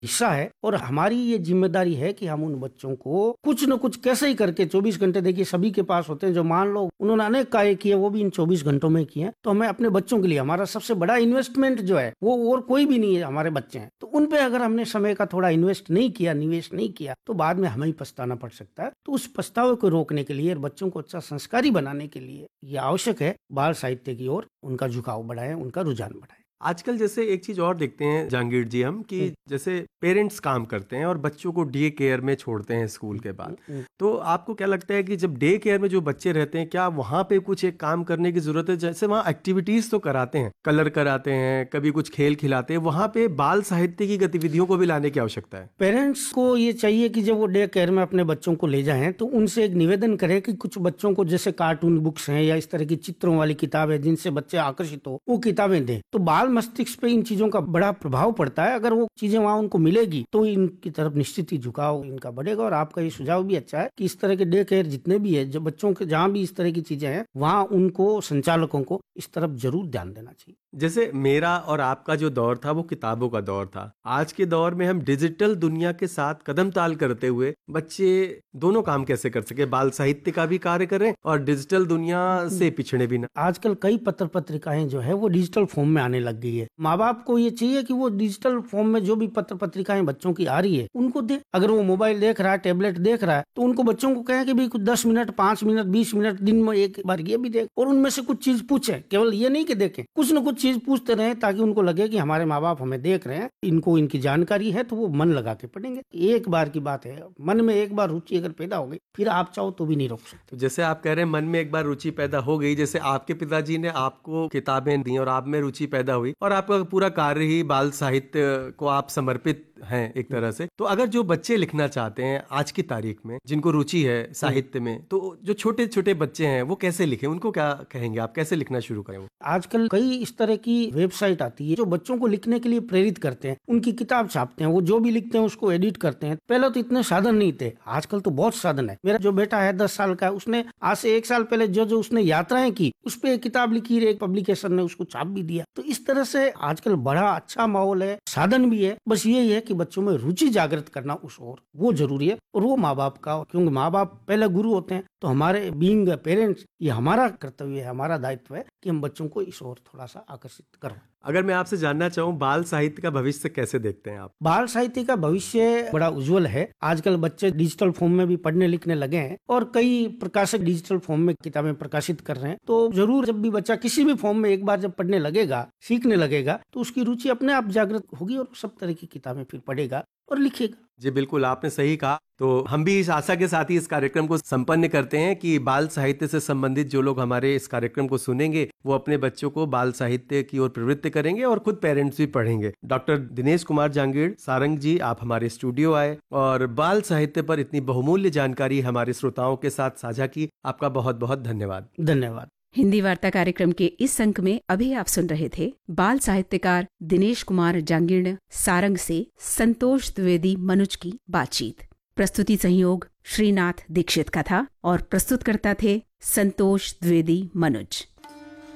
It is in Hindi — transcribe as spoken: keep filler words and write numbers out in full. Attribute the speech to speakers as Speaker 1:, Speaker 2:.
Speaker 1: हिस्सा है और हमारी ये जिम्मेदारी है कि हम उन बच्चों को कुछ न कुछ कैसे ही करके चौबीस घंटे, देखिए सभी के पास होते हैं, जो मान लो उन्होंने अनेक कार्य किए वो भी इन चौबीस घंटों में किए, तो हमें अपने बच्चों के लिए, हमारा सबसे बड़ा इन्वेस्टमेंट जो है वो और कोई भी नहीं है, हमारे बच्चे हैं। तो उन पे अगर हमने समय का थोड़ा इन्वेस्ट नहीं किया, निवेश नहीं किया, तो बाद में हमें ही पछताना पड़ सकता है। तो उस पछतावे को रोकने के लिए और बच्चों को अच्छा संस्कारी बनाने के लिए ये आवश्यक है बाल साहित्य की ओर उनका झुकाव बढ़ाएं, उनका रुझान बढ़ाएं।
Speaker 2: आजकल जैसे एक चीज और देखते हैं जहांगीर जी हम कि जैसे पेरेंट्स काम करते हैं और बच्चों को डे केयर में छोड़ते हैं स्कूल के बाद, तो आपको क्या लगता है कि जब डे केयर में जो बच्चे रहते हैं, क्या वहाँ पे कुछ एक काम करने की जरूरत है? जैसे वहाँ एक्टिविटीज तो कराते हैं, कलर कराते हैं, कभी कुछ खेल खिलाते हैं, वहाँ पे बाल साहित्य की गतिविधियों को भी लाने की आवश्यकता है।
Speaker 1: पेरेंट्स को ये चाहिए कि जब वो डे केयर में अपने बच्चों को ले जाएं तो उनसे एक निवेदन करें कि कुछ बच्चों को जैसे कार्टून बुक्स हैं या इस तरह की चित्रों वाली किताब है जिनसे बच्चे आकर्षित हो, वो किताबें दें। तो बाल मस्तिष्क पे इन चीजों का बड़ा प्रभाव पड़ता है। अगर वो चीजें वहाँ उनको मिलेगी तो इनकी तरफ निश्चित ही झुकाव इनका बढ़ेगा। और आपका ये सुझाव भी अच्छा है कि इस तरह के डे केयर जितने भी है, जब बच्चों के जहाँ भी इस तरह की चीजें हैं, वहाँ उनको संचालकों को इस तरफ जरूर ध्यान देना चाहिए।
Speaker 2: जैसे मेरा और आपका जो दौर था वो किताबों का दौर था, आज के दौर में हम डिजिटल दुनिया के साथ कदम ताल करते हुए बच्चे दोनों काम कैसे कर सके, बाल साहित्य का भी कार्य करें और डिजिटल दुनिया से पिछड़े भी ना।
Speaker 1: आजकल कई पत्र पत्रिकाएं जो है वो डिजिटल फॉर्म में आने लग गई है। माँ बाप को ये चाहिए कि वो डिजिटल फॉर्म में जो भी पत्र पत्रिकाएं बच्चों की आ रही है उनको दे। अगर वो मोबाइल देख रहा है, टेबलेट देख रहा है, तो उनको बच्चों को कहें कि भाई कुछ दस मिनट, पांच मिनट, बीस मिनट दिन में एक बार ये भी देख, और उनमें से कुछ चीज पूछे। केवल ये नहीं कि देखें, कुछ न कुछ चीज पूछते रहे ताकि उनको लगे कि हमारे माँ बाप हमें देख रहे हैं, इनको इनकी जानकारी है, तो वो मन लगा के पढ़ेंगे। एक बार की बात है, मन में एक बार रुचि अगर पैदा हो गई फिर आप चाहो तो भी नहीं रोक सकते।
Speaker 2: तो जैसे आप कह रहे हैं मन में एक बार रुचि पैदा हो गई, जैसे आपके पिताजी ने आपको किताबें दी और आप में रुचि पैदा हुई और आपका पूरा कार्य ही बाल साहित्य को आप समर्पित हैं एक तरह से। तो अगर जो बच्चे लिखना चाहते हैं आज की तारीख में, जिनको रुचि है साहित्य में, तो जो छोटे छोटे बच्चे हैं वो कैसे लिखें, उनको क्या कहेंगे आप, कैसे लिखना शुरू करें?
Speaker 1: आजकल कई इस तरह की वेबसाइट आती है जो बच्चों को लिखने के लिए प्रेरित करते हैं, उनकी किताब छापते हैं, वो जो भी लिखते हैं उसको एडिट करते हैं। पहले तो इतने साधन नहीं थे, आजकल तो बहुत साधन है। मेरा जो बेटा है दस साल का है, उसने आज से एक साल पहले जो जो उसने यात्राएं की उस पर एक किताब लिखी, एक पब्लिकेशन ने उसको छाप भी दिया। तो इस तरह से आजकल बड़ा अच्छा माहौल है, साधन भी है। बस यही है कि बच्चों में रुचि जागृत करना उस ओर, वो जरूरी है। और वो माँ बाप का, क्योंकि माँ बाप पहले गुरु होते हैं, तो हमारे बीइंग पेरेंट्स ये हमारा कर्तव्य है, हमारा दायित्व है कि हम बच्चों को इस ओर थोड़ा सा आकर्षित करें।
Speaker 2: अगर मैं आपसे जानना चाहूँ, बाल साहित्य का भविष्य कैसे देखते हैं आप?
Speaker 1: बाल साहित्य का भविष्य बड़ा उज्जवल है। आजकल बच्चे डिजिटल फॉर्म में भी पढ़ने लिखने लगे हैं और कई प्रकाशक डिजिटल फॉर्म में किताबें प्रकाशित कर रहे हैं। तो जरूर जब भी बच्चा किसी भी फॉर्म में एक बार जब पढ़ने लगेगा, सीखने लगेगा, तो उसकी रुचि अपने आप जागृत होगी और सब तरह की किताबें फिर पढ़ेगा और लिखेगा।
Speaker 2: जी बिल्कुल, आपने सही कहा। तो हम भी इस आशा के साथ ही इस कार्यक्रम को संपन्न करते हैं कि बाल साहित्य से संबंधित जो लोग हमारे इस कार्यक्रम को सुनेंगे वो अपने बच्चों को बाल साहित्य की ओर प्रवृत्त करेंगे और खुद पेरेंट्स भी पढ़ेंगे। डॉक्टर दिनेश कुमार जहांगीर सारंग जी, आप हमारे स्टूडियो आए और बाल साहित्य पर इतनी बहुमूल्य जानकारी हमारे श्रोताओं के साथ साझा की। आपका बहुत बहुत धन्यवाद।
Speaker 1: धन्यवाद।
Speaker 3: हिंदी वार्ता कार्यक्रम के इस अंक में अभी आप सुन रहे थे बाल साहित्यकार दिनेश कुमार जांगीड़ सारंग से संतोष द्विवेदी मनुज की बातचीत। प्रस्तुति सहयोग श्रीनाथ दीक्षित का था और प्रस्तुतकर्ता थे संतोष द्विवेदी मनुज।